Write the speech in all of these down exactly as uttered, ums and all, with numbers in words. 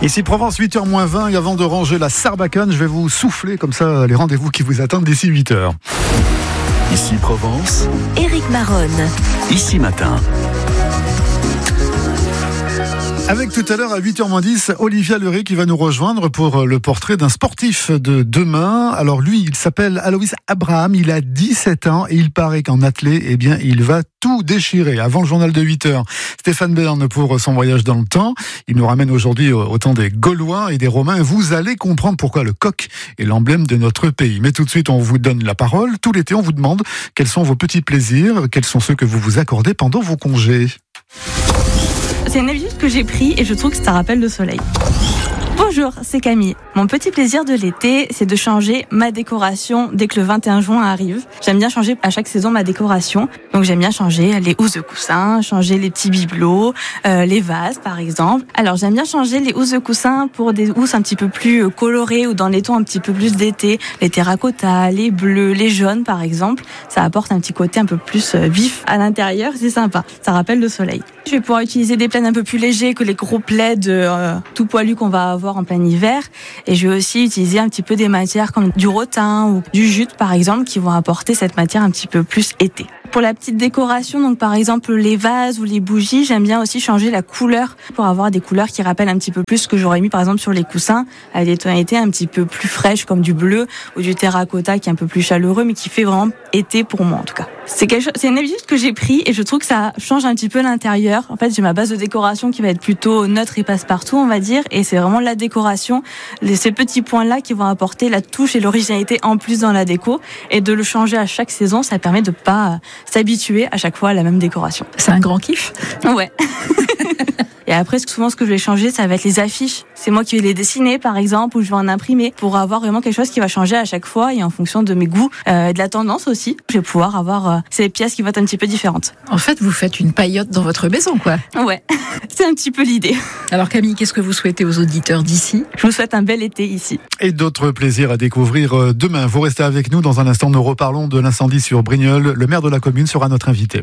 Ici Provence, huit heures moins vingt, et avant de ranger la Sarbacane, je vais vous souffler comme ça les rendez-vous qui vous attendent d'ici huit heures. Ici Provence, Éric Maronne. Ici Matin. Avec tout à l'heure à huit heures moins dix, Olivia Leray qui va nous rejoindre pour le portrait d'un sportif de demain. Alors lui, il s'appelle Aloïs Abraham, il a dix-sept ans et il paraît qu'en athlée, eh bien, il va tout déchirer. Avant le journal de huit heures, Stéphane Bern pour son voyage dans le temps. Il nous ramène aujourd'hui au temps des Gaulois et des Romains. Vous allez comprendre pourquoi le coq est l'emblème de notre pays. Mais tout de suite, on vous donne la parole. Tout l'été, on vous demande quels sont vos petits plaisirs, quels sont ceux que vous vous accordez pendant vos congés. C'est une habitude que j'ai pris et je trouve que ça rappelle le soleil. Bonjour, c'est Camille. Mon petit plaisir de l'été, c'est de changer ma décoration dès que le vingt et un juin arrive. J'aime bien changer à chaque saison ma décoration. Donc j'aime bien changer les housses de coussin, changer les petits bibelots, euh, les vases par exemple. Alors j'aime bien changer les housses de coussin pour des housses un petit peu plus colorées ou dans les tons un petit peu plus d'été. Les terracotta, les bleus, les jaunes par exemple. Ça apporte un petit côté un peu plus vif à l'intérieur, c'est sympa. Ça rappelle le soleil. Je vais pouvoir utiliser des plaids un peu plus légers que les gros plaids euh, tout poilus qu'on va avoir en plein hiver. Et je vais aussi utiliser un petit peu des matières comme du rotin ou du jute par exemple qui vont apporter cette matière un petit peu plus été. Pour la petite décoration, donc par exemple les vases ou les bougies, j'aime bien aussi changer la couleur pour avoir des couleurs qui rappellent un petit peu plus ce que j'aurais mis par exemple sur les coussins, avec des tonalités un petit peu plus fraîches comme du bleu ou du terracotta qui est un peu plus chaleureux mais qui fait vraiment été pour moi en tout cas. C'est quelque chose, c'est une habitude que j'ai pris et je trouve que ça change un petit peu l'intérieur. En fait, j'ai ma base de décoration qui va être plutôt neutre et passe-partout, on va dire, et c'est vraiment la décoration, les, ces petits points-là qui vont apporter la touche et l'originalité en plus dans la déco et de le changer à chaque saison, ça permet de pas s'habituer à chaque fois à la même décoration. C'est un grand kiff. Ouais. Et après, souvent, ce que je vais changer, ça va être les affiches. C'est moi qui vais les dessiner, par exemple, ou je vais en imprimer pour avoir vraiment quelque chose qui va changer à chaque fois et en fonction de mes goûts, euh, de la tendance aussi. Je vais pouvoir avoir euh, ces pièces qui vont être un petit peu différentes. En fait, vous faites une paillote dans votre maison, quoi. Ouais, c'est un petit peu l'idée. Alors Camille, qu'est-ce que vous souhaitez aux auditeurs d'ici ? Je vous souhaite un bel été ici. Et d'autres plaisirs à découvrir demain. Vous restez avec nous. Dans un instant, nous reparlons de l'incendie sur Brignoles. Le maire de la commune sera notre invité.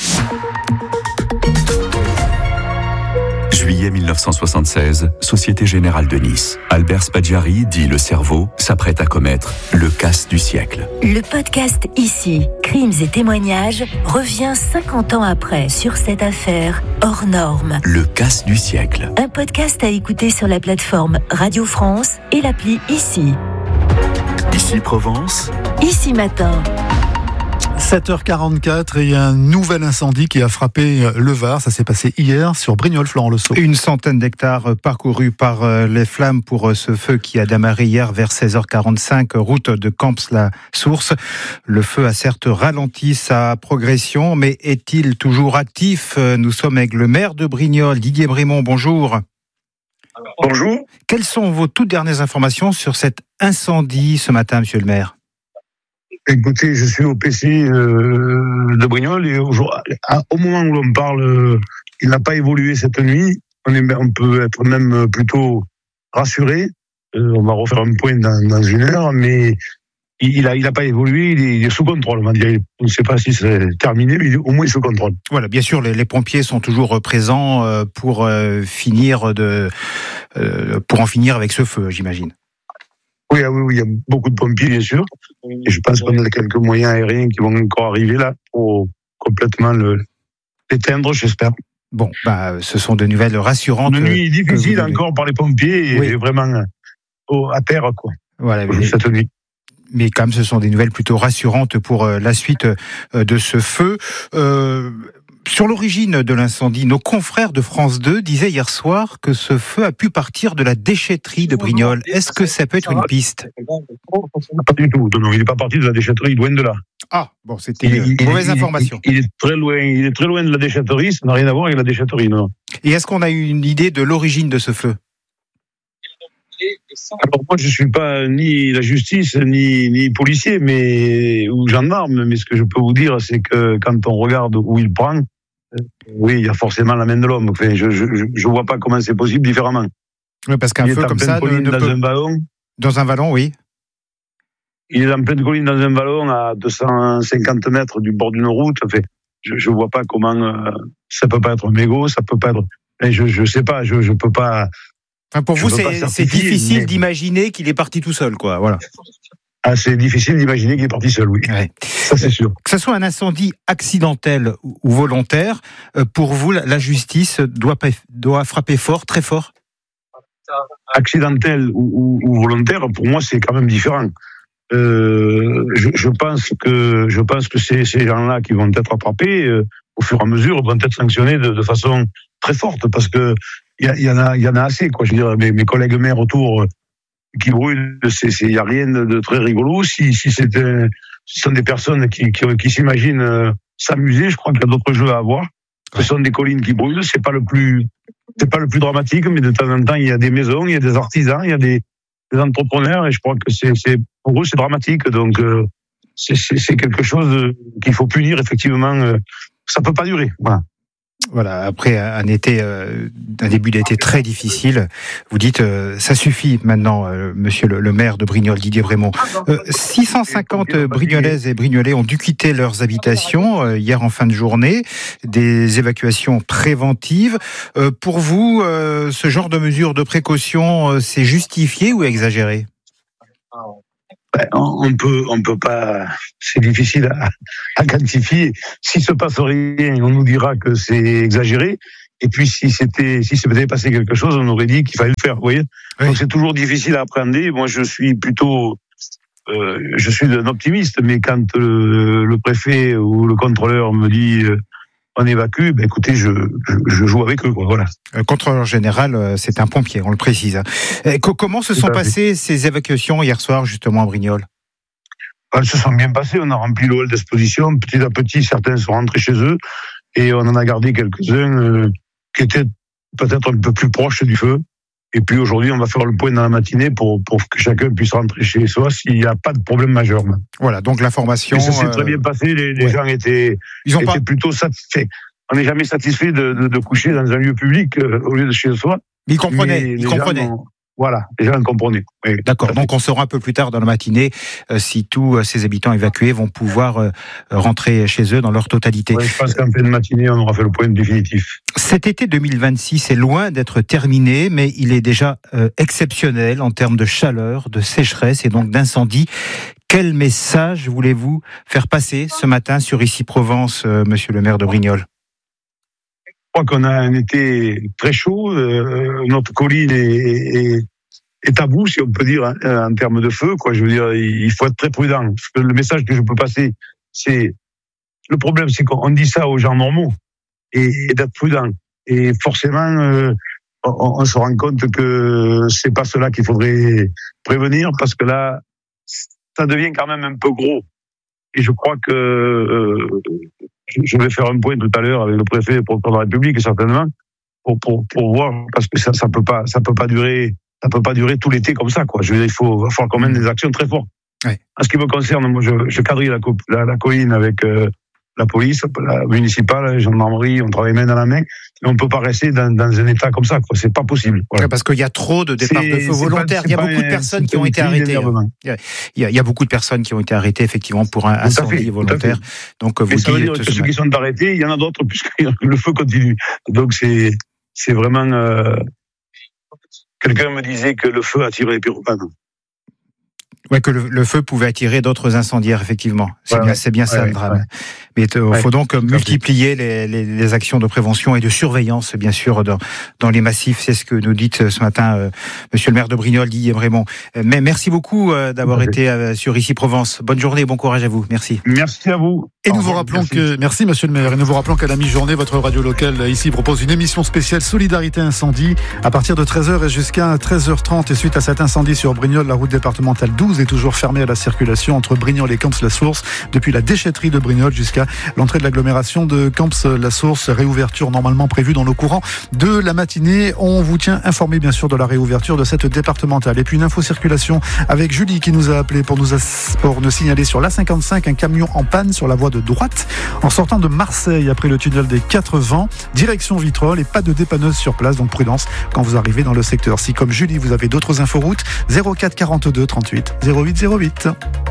Juillet mille neuf cent soixante-seize, Société Générale de Nice. Albert Spaggiari, dit le cerveau, s'apprête à commettre le casse du siècle. Le podcast Ici, crimes et témoignages, revient cinquante ans après sur cette affaire hors norme. Le casse du siècle. Un podcast à écouter sur la plateforme Radio France et l'appli Ici. Ici Provence. Ici Matin. sept heures quarante-quatre et un nouvel incendie qui a frappé le Var. Ça s'est passé hier sur Brignoles, Florent Le Sceau. Une centaine d'hectares parcourus par les flammes pour ce feu qui a démarré hier vers seize heures quarante-cinq, route de Camps-la-Source. Le feu a certes ralenti sa progression, mais est-il toujours actif ? Nous sommes avec le maire de Brignoles, Didier Brémond. Bonjour. Bonjour. Quelles sont vos toutes dernières informations sur cet incendie ce matin, monsieur le maire ? Écoutez, je suis au P C euh, de Brignoles et au, au moment où l'on parle, euh, il n'a pas évolué cette nuit. On, est, on peut être même plutôt rassuré. Euh, on va refaire un point dans, dans une heure, mais il n'a il a pas évolué, il est, il est sous contrôle. On va dire. On ne sait pas si c'est terminé, mais il est, au moins il est sous contrôle. Voilà, bien sûr, les, les pompiers sont toujours présents euh, pour euh, finir de, euh, pour en finir avec ce feu, j'imagine. Oui, oui, oui, il y a beaucoup de pompiers, bien sûr. Et je pense qu'on a quelques moyens aériens qui vont encore arriver là pour complètement le, l'éteindre, j'espère. Bon, bah, ce sont de nouvelles rassurantes. Une nuit difficile encore par les pompiers et oui. Vraiment au, à terre, quoi. Voilà, mais, cette nuit. Mais quand même, ce sont des nouvelles plutôt rassurantes pour la suite de ce feu. Euh, Sur l'origine de l'incendie, nos confrères de France deux disaient hier soir que ce feu a pu partir de la déchetterie de Brignoles. Est-ce que ça peut être une piste ? Pas du tout. Non, il n'est pas parti de la déchetterie, loin de là. Ah, bon, c'était une mauvaise information. Il, il, il, est très loin, il est très loin de la déchetterie, ça n'a rien à voir avec la déchetterie, non. Et est-ce qu'on a eu une idée de l'origine de ce feu ? Alors moi, je suis pas ni la justice, ni, ni policier, mais ou gendarme, mais ce que je peux vous dire, c'est que quand on regarde où il prend, oui, il y a forcément la main de l'homme. Enfin, je je je vois pas comment c'est possible différemment. Oui, parce qu'un il feu comme ça, ne, ne dans peut... un vallon. Dans un vallon, oui. Il est en pleine colline dans un vallon à deux cent cinquante mètres du bord d'une route. Enfin, je je vois pas comment euh, ça peut pas être un mégot, ça peut pas être. Je je sais pas, je je peux pas. Enfin, pour Je vous, veux pas c'est, c'est certifier, difficile mais- d'imaginer qu'il est parti tout seul, quoi. Voilà. Ah, c'est difficile d'imaginer qu'il est parti seul, oui. Ouais. Ça, c'est sûr. Que ce soit un incendie accidentel ou ou volontaire, euh, pour vous, la, la justice doit, pa- doit frapper fort, très fort. Accidentel ou, ou, ou volontaire, pour moi, c'est quand même différent. Euh, je, je pense que je pense que ces, ces gens-là qui vont être attrapés euh, au fur et à mesure vont être sanctionnés de, de façon très forte parce que il y, y en a il y en a assez quoi. Je veux dire mes, mes collègues maires autour euh, qui brûlent, c'est il y a rien de, de très rigolo. Si si c'était ce sont des personnes qui qui, qui s'imaginent euh, s'amuser, je crois qu'il y a d'autres jeux à avoir. Ce sont des collines qui brûlent, c'est pas le plus c'est pas le plus dramatique, mais de temps en temps il y a des maisons, il y a des artisans, il y a des des entrepreneurs et je crois que c'est, c'est pour eux c'est dramatique donc euh, c'est, c'est, c'est quelque chose qu'il faut punir effectivement euh, ça peut pas durer voilà. Voilà, après un été, euh, un début d'été très difficile, vous dites euh, ça suffit maintenant, euh, monsieur le, le maire de Brignoles, Didier Brémond. Euh, six cent cinquante Brignolaises et Brignolais ont dû quitter leurs habitations euh, hier en fin de journée, des évacuations préventives. Euh, pour vous, euh, ce genre de mesures de précaution, euh, c'est justifié ou exagéré ? Ben, on peut, on peut pas. C'est difficile à, à quantifier. S'il se passe rien, on nous dira que c'est exagéré. Et puis si c'était, si s'était passé quelque chose, on aurait dit qu'il fallait le faire. Vous voyez. Oui. Donc c'est toujours difficile à appréhender. Moi, je suis plutôt, euh, je suis un optimiste. Mais quand le, le préfet ou le contrôleur me dit euh, on évacue, ben écoutez, je, je, je joue avec eux. Quoi, voilà. Le contrôleur général, euh, c'est un pompier, on le précise. Et co- comment se sont Tout à fait. passées ces évacuations hier soir, justement, à Brignoles ? Elles se sont bien passées, on a rempli le hall d'exposition, petit à petit certains sont rentrés chez eux et on en a gardé quelques-uns euh, qui étaient peut-être un peu plus proches du feu. Et puis aujourd'hui on va faire le point dans la matinée pour, pour que chacun puisse rentrer chez soi s'il n'y a pas de problème majeur. Voilà, donc l'information... Et ça s'est très euh, bien passé, les, les ouais. gens étaient, Ils ont étaient pas... plutôt satisfaits. On n'est jamais satisfait de, de, de coucher dans un lieu public euh, au lieu de chez soi. Ils comprenaient, Mais ils les gens comprenaient. ont- Voilà, les gens comprenaient. Oui, D'accord, tout à fait. donc on saura un peu plus tard dans la matinée euh, si tous euh, ces habitants évacués vont pouvoir euh, rentrer chez eux dans leur totalité. Ouais, je pense qu'en fin de matinée, on aura fait le point définitif. Cet été deux mille vingt-six est loin d'être terminé, mais il est déjà euh, exceptionnel en termes de chaleur, de sécheresse et donc d'incendie. Quel message voulez-vous faire passer ce matin sur Ici Provence, euh, monsieur le maire de Brignoles ? Je crois qu'on a un été très chaud. Euh, notre colline est, est, est à bout, si on peut dire, hein, en termes de feu. Quoi. Je veux dire, il faut être très prudent. Parce que le message que je peux passer, c'est le problème, c'est qu'on dit ça aux gens normaux et, et d'être prudent. Et forcément, euh, on, on se rend compte que c'est pas cela qu'il faudrait prévenir, parce que là, ça devient quand même un peu gros. Et je crois que euh, je vais faire un point tout à l'heure avec le préfet et le procureur de la République, certainement, pour, pour, pour voir, parce que ça, ça peut pas, ça peut pas durer, ça peut pas durer tout l'été comme ça, quoi. Je veux dire, il faut, va falloir qu'on mène des actions très fortes. Ouais. En ce qui me concerne, moi, je, je quadrille la, la, la colline avec euh, la police, la municipale, la gendarmerie, on travaille main dans la main, et on peut pas rester dans, dans un état comme ça, quoi. C'est pas possible. Voilà. Parce qu'il y a trop de départs C'est- de feu c'est volontaires. pas- Il y a c'est beaucoup pas de un- personnes c'est qui ont une été crise arrêtées. d'énervement. Il y, a, il y a beaucoup de personnes qui ont été arrêtées, effectivement, pour un Tout à incendie fait, volontaire. tout à Donc, vous Et ça veut dire dites... que ceux qui sont arrêtés, il y en a d'autres, puisque le feu continue. Donc c'est, c'est vraiment... Euh... Quelqu'un me disait que le feu attirait les pyromanes. Ouais, que le, le feu pouvait attirer d'autres incendiaires, effectivement. C'est Ouais, bien, ouais. c'est bien ça Ouais, le drame. ouais. Mais il Ouais, faut donc fait. multiplier les, les, les actions de prévention et de surveillance, bien sûr, dans, dans les massifs. C'est ce que nous dit ce matin euh, monsieur le maire de Brignoles, Didier Brémond. Euh, Mais merci beaucoup euh, d'avoir Tout à fait. été euh, sur Ici Provence. Bonne journée et bon courage à vous. Merci. Merci à vous. Et Au nous vous revoir, rappelons merci. que, merci monsieur le maire, et nous vous rappelons qu'à la mi-journée, votre radio locale ici propose une émission spéciale Solidarité Incendie à partir de treize heures et jusqu'à treize heures trente. Et suite à cet incendie sur Brignoles, la route départementale douze est toujours fermée à la circulation entre Brignoles et Camps-la-Source, depuis la déchetterie de Brignoles jusqu'à l'entrée de l'agglomération de Camps-la-Source. Réouverture normalement prévue dans le courant de la matinée. On vous tient informé bien sûr de la réouverture de cette départementale. Et puis une info circulation avec Julie qui nous a appelé pour nous, as- pour nous signaler sur l'A cinquante-cinq un camion en panne sur la voie de droite en sortant de Marseille après le tunnel des Quatre Vents, direction Vitrolles, et pas de dépanneuse sur place, donc prudence quand vous arrivez dans le secteur. Si comme Julie vous avez d'autres inforoutes, zéro quatre quarante-deux trente-huit zéro huit zéro huit.